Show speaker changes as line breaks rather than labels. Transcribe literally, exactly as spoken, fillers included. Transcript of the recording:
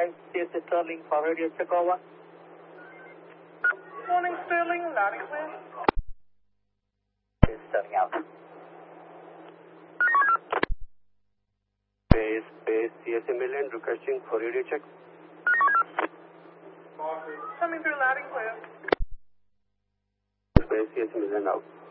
five, C S Sterling for radio check over.
Morning Sterling, loud and clear.
Sterling out.
Base, base, C S Million requesting for radio check.
Coming through loud and clear.
Base, C S Million out.